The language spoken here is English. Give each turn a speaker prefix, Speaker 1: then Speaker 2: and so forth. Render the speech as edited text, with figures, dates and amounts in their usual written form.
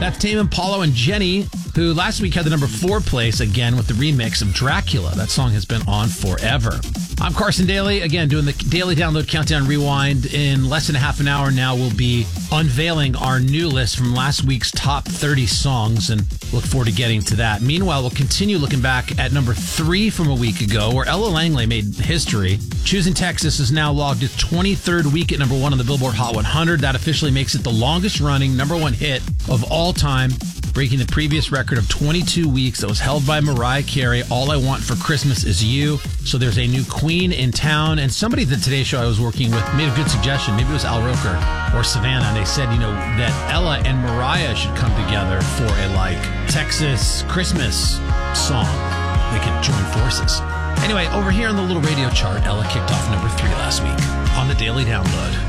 Speaker 1: That's Tame Impala and Jenny, who last week had the number 4 place again with the remix of Dracula. That song has been on forever. I'm Carson Daly, again, doing the Daily Download Countdown Rewind. In less than a half an hour now, we'll be unveiling our new list from last week's top 30 songs, and look forward to getting to that. Meanwhile, we'll continue looking back at number 3 from a week ago, where Ella Langley made history. Choosing Texas is now logged its 23rd week at number 1 on the Billboard Hot 100. That officially makes it the longest-running number 1 hit of all time, breaking the previous record of 22 weeks that was held by Mariah Carey, All I Want for Christmas Is You. So there's a new queen in town, and somebody at the Today Show I was working with made a good suggestion. Maybe it was Al Roker or Savannah, and they said, that Ella and Mariah should come together for a, Texas Christmas song. They could join forces. Anyway, over here on the little radio chart, Ella kicked off number 3 last week on the Daily Download.